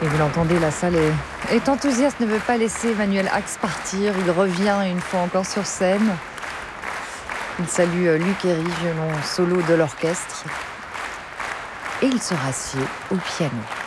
Et vous l'entendez, la salle est enthousiaste, ne veut pas laisser Emmanuel Ax partir. Il revient une fois encore sur scène. Il salue Luc Héry, violon solo de l'orchestre. Et il se rassied au piano.